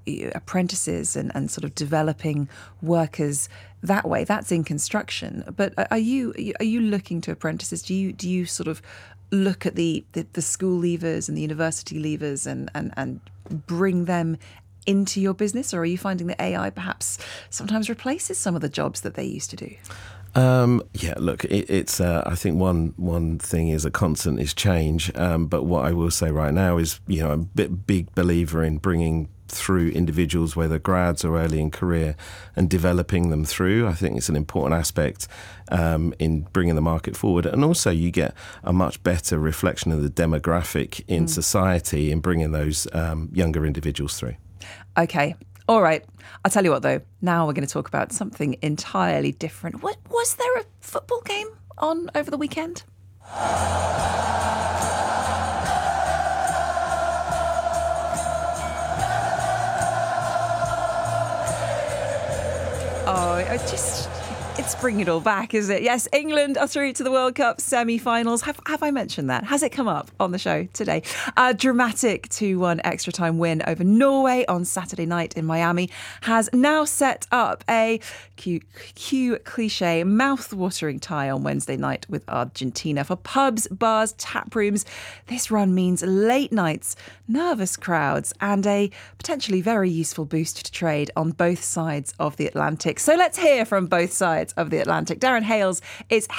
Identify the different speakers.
Speaker 1: apprentices and sort of developing workers that way. That's in construction. But are you looking to apprentices? Do you sort of look at the school leavers and the university leavers and bring them into your business, or are you finding that AI perhaps sometimes replaces some of the jobs that they used to do?
Speaker 2: Yeah, look, it's I think one thing is a constant is change. But what I will say right now is, I'm a big believer in bringing through individuals, whether grads or early in career, and developing them through. I think it's an important aspect in bringing the market forward. And also you get a much better reflection of the demographic in society in bringing those younger individuals through.
Speaker 1: Okay. All right. I'll tell you what, though. Now we're going to talk about something entirely different. Was there a football game on over the weekend? It's bringing it all back, isn't it? Yes, England are through to the World Cup semi-finals. Have I mentioned that? Has it come up on the show today? A dramatic 2-1 extra time win over Norway on Saturday night in Miami has now set up a cue cliche mouth-watering tie on Wednesday night with Argentina. For pubs, bars, tap rooms, this run means late nights, nervous crowds, and a potentially very useful boost to trade on both sides of the Atlantic. So let's hear from both sides of the Atlantic. Darren Hales is